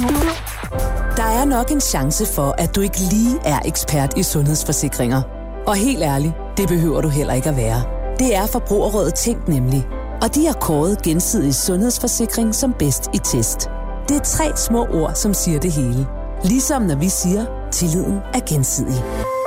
Der er nok en chance for, at du ikke lige er ekspert i sundhedsforsikringer. Og helt ærligt, det behøver du heller ikke at være. Det er Forbrugerrådet Tænk nemlig. Og de har kåret Gensidig Sundhedsforsikring som bedst i test. Det er 3 små ord, som siger det hele. Ligesom når vi siger, tilliden er gensidig.